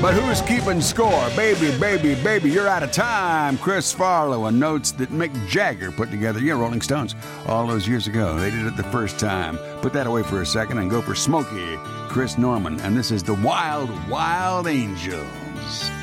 But who's keeping score? Baby, baby, baby, you're out of time. Chris Farlow, and notes that Mick Jagger put together. Yeah, Rolling Stones, all those years ago. They did it the first time. Put that away for a second and go for Smokey, Chris Norman. And this is the Wild, Wild Angels.